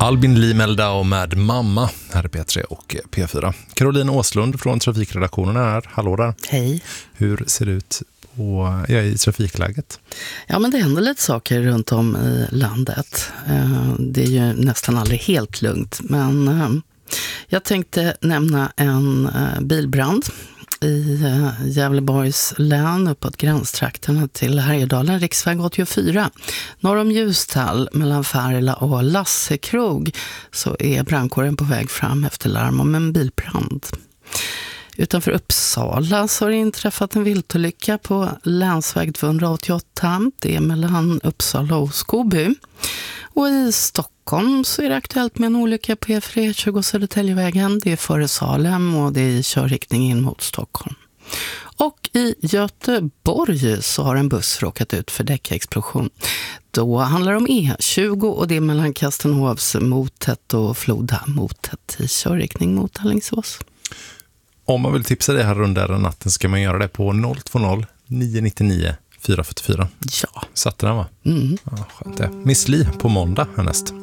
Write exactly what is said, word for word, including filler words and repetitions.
Albin Limeldau med Mamma här är P tre och P fyra. Caroline Åslund från trafikredaktionen är här. Hallå där. Hej. Hur ser det ut på, ja, i trafikläget? Ja, men det händer lite saker runt om i landet. Det är ju nästan aldrig helt lugnt, men jag tänkte nämna en bilbrand i Gävleborgs län uppåt gränstrakterna till Härjedalen, riksväg åttiofyra. Norr om Ljusdal mellan Färila och Lassekrog så är brandkåren på väg fram efter larm om en bilbrand. Utanför Uppsala så har det inträffat en viltolycka på länsväg tvåhundraåttioåtta. Det är mellan Uppsala och Skoby. Och i Stockholm så är det aktuellt med en olycka på E fyra tjugo Södertäljevägen. Det är före Salem och det är i körriktning in mot Stockholm. Och i Göteborg så har en buss råkat ut för däckexplosion. Då handlar det om E tjugo och det är mellan Kastenhovs Motet och Floda Motet i körriktning mot Alingsås. Om man vill tipsa dig här under natten ska man göra det på noll två noll nio nio nio fyra fyra fyra. Ja. Satte den va? Mm. Ja, skönt det. Miss Li på måndag härnäst.